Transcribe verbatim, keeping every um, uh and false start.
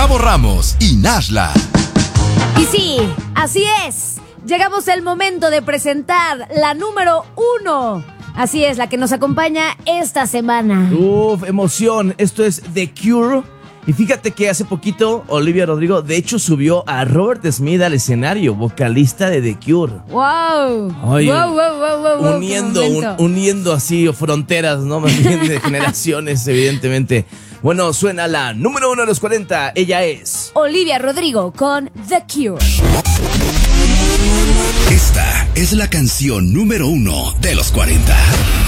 Gustavo Ramos y Nashla. Y sí, así es. Llegamos al momento de presentar la número uno. Así es, la que nos acompaña esta semana. Uf, emoción. Esto es The Cure. Y fíjate que hace poquito Olivia Rodrigo, de hecho, subió a Robert Smith al escenario, vocalista de The Cure. ¡Wow! Ay, wow, wow, wow, wow, wow, uniendo, un, uniendo así fronteras, ¿no? Más bien de generaciones, evidentemente. Bueno, suena la número uno de los cuarenta. Ella es Olivia Rodrigo con The Cure. Esta es la canción número uno de los cuarenta.